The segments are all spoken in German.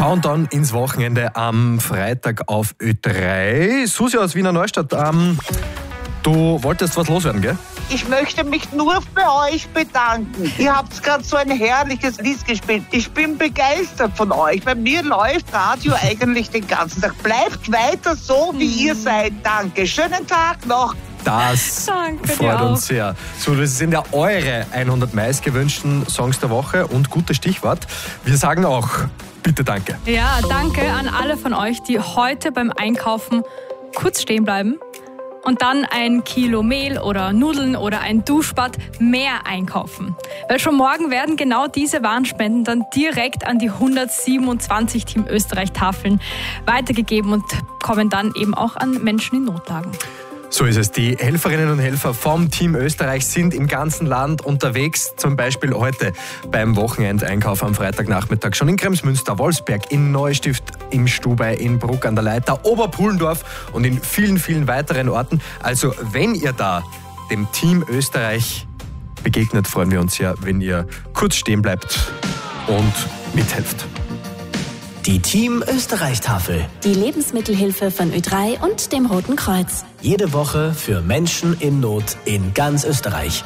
Countdown ins Wochenende am Freitag auf Ö3. Susi aus Wiener Neustadt, du wolltest was loswerden, gell? Ich möchte mich nur bei euch bedanken. Ihr habt gerade so ein herrliches Lied gespielt. Ich bin begeistert von euch. Bei mir läuft Radio eigentlich den ganzen Tag. Bleibt weiter so, wie ihr seid. Danke. Schönen Tag noch. Das freut uns sehr. So, das sind ja eure 100 meistgewünschten Songs der Woche und gutes Stichwort. Wir sagen auch bitte danke. Ja, danke an alle von euch, die heute beim Einkaufen kurz stehen bleiben und dann ein Kilo Mehl oder Nudeln oder ein Duschbad mehr einkaufen. Weil schon morgen werden genau diese Warenspenden dann direkt an die 127 Team Österreich Tafeln weitergegeben und kommen dann eben auch an Menschen in Notlagen. So ist es. Die Helferinnen und Helfer vom Team Österreich sind im ganzen Land unterwegs. Zum Beispiel heute beim Wochenendeinkauf am Freitagnachmittag schon in Kremsmünster, Wolfsberg, in Neustift, im Stubei, in Bruck an der Leitha, Oberpullendorf und in vielen, vielen weiteren Orten. Also wenn ihr da dem Team Österreich begegnet, freuen wir uns ja, wenn ihr kurz stehen bleibt und mithelft. Die Team Österreich-Tafel. Die Lebensmittelhilfe von Ö3 und dem Roten Kreuz. Jede Woche für Menschen in Not in ganz Österreich.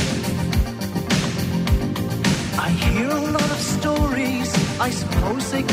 I hear a lot of stories, I suppose they